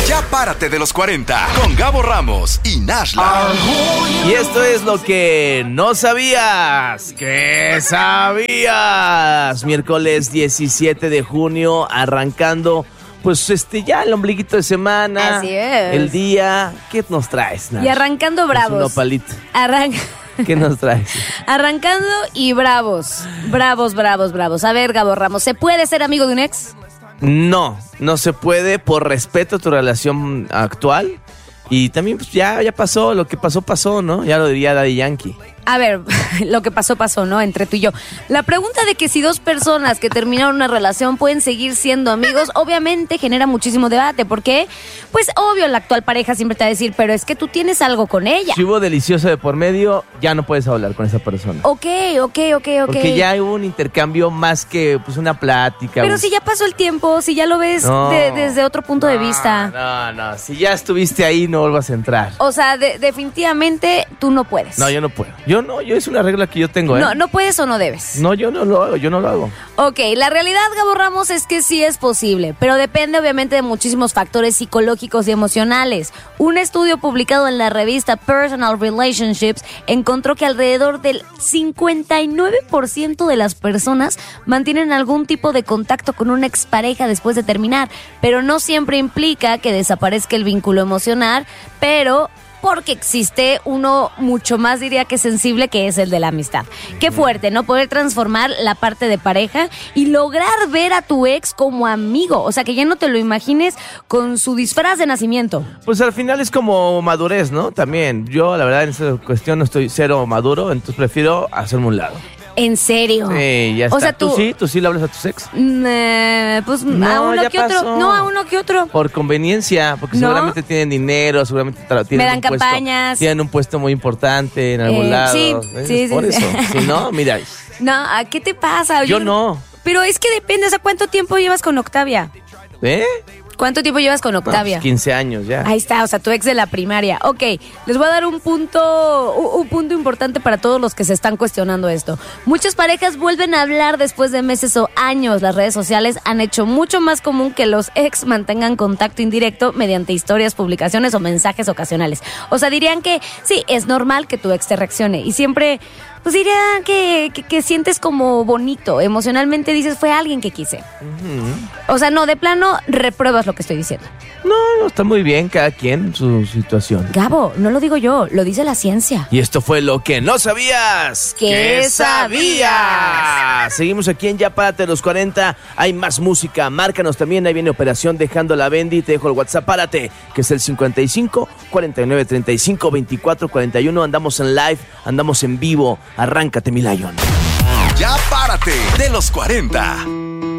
Ya párate de los 40 con Gabo Ramos y Nashla. Y esto es lo que no sabías. ¿Qué sabías? Miércoles 17 de junio, arrancando pues ya el ombliguito de semana. Así es. El día. ¿Qué nos traes, Nash? Y arrancando bravos. Es un nopalito. ¿Qué nos traes? Arrancando y bravos. Bravos. A ver, Gabo Ramos, ¿se puede ser amigo de un ex? No se puede por respeto a tu relación actual. Y también pues ya pasó, lo que pasó, ¿no? Ya lo diría Daddy Yankee. A ver, lo que pasó, ¿no? Entre tú y yo. La pregunta de que si dos personas que terminaron una relación pueden seguir siendo amigos, obviamente genera muchísimo debate. ¿Por qué? Pues obvio, la actual pareja siempre te va a decir, pero es que tú tienes algo con ella. Si hubo delicioso de por medio, ya no puedes hablar con esa persona. Ok. Porque ya hubo un intercambio más que pues una plática. Pero si ya pasó el tiempo, si ya lo ves desde otro punto de vista. No, si ya estuviste ahí, no vuelvas a entrar. O sea, definitivamente tú no puedes. No, yo no puedo. Yo es una regla que yo tengo, ¿eh? No puedes o no debes. No, yo no lo hago. Ok, la realidad, Gabo Ramos, es que sí es posible, pero depende obviamente de muchísimos factores psicológicos y emocionales. Un estudio publicado en la revista Personal Relationships encontró que alrededor del 59% de las personas mantienen algún tipo de contacto con una expareja después de terminar, pero no siempre implica que desaparezca el vínculo emocional, pero porque existe uno mucho más, diría que sensible, que es el de la amistad. Qué fuerte, ¿no? Poder transformar la parte de pareja y lograr ver a tu ex como amigo. O sea, que ya no te lo imagines con su disfraz de nacimiento. Pues al final es como madurez, ¿no? También. Yo, la verdad, en esa cuestión no estoy cero maduro, entonces prefiero hacerme un lado. ¿En serio? Sí, ya está. O sea, ¿Tú sí le hablas a tus ex? Pues No, a uno ya que otro. pasó. No, a uno que otro. Por conveniencia, porque ¿No? seguramente tienen dinero, seguramente tienen Me dan un puesto, campañas. tienen un puesto muy importante en algún lado. Sí. Por eso. Si no, mira. No, ¿qué te pasa? Yo no. Pero es que depende, o sea, ¿cuánto tiempo llevas con Octavia? ¿Cuánto tiempo llevas con Octavia? Pues 15 años ya. Ahí está, o sea, tu ex de la primaria. Ok, les voy a dar un punto importante para todos los que se están cuestionando esto. Muchas parejas vuelven a hablar después de meses o años. Las redes sociales han hecho mucho más común que los ex mantengan contacto indirecto mediante historias, publicaciones o mensajes ocasionales. O sea, dirían que sí, es normal que tu ex te reaccione y siempre... Pues diría que sientes como bonito. Emocionalmente dices, fue alguien que quise. Uh-huh. O sea, no, de plano, repruebas lo que estoy diciendo. No, está muy bien, cada quien su situación. Gabo, no lo digo yo, lo dice la ciencia. Y esto fue lo que no sabías. ¿Qué sabías? Seguimos aquí en Ya Párate de los 40. Hay más música, márcanos también. Ahí viene Operación Dejando la Bendy. Te dejo el WhatsApp, párate, que es el 55 49 35 24 41. Andamos en live, andamos en vivo. Arráncate, mi Lion. Ya párate de los 40.